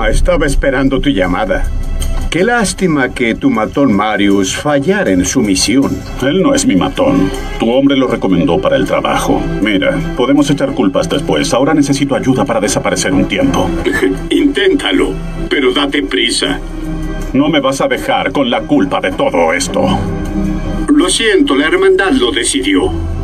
estaba esperando tu llamada. Qué lástima que tu matón Marius fallara en su misión. Él no es mi matón. Tu hombre lo recomendó para el trabajo. Mira, podemos echar culpas después. Ahora necesito ayuda para desaparecer un tiempo. Inténtalo, pero date prisa. No me vas a dejar con la culpa de todo esto. Lo siento, la hermandad lo decidió.